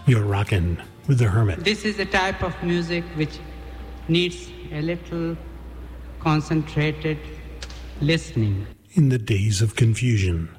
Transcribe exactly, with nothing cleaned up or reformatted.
You're rockin' with the Hermit. This is a type of music which needs a little concentrated listening. In the days of confusion.